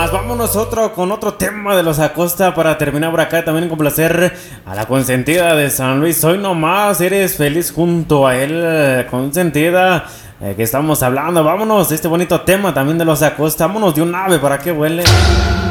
más. Vámonos con otro tema de los Acosta para terminar por acá. También complacer a la consentida de San Luis. Hoy nomás eres feliz junto a él, consentida. Que estamos hablando. Vámonos de este bonito tema también de los Acosta. Vámonos de un ave para que vuele.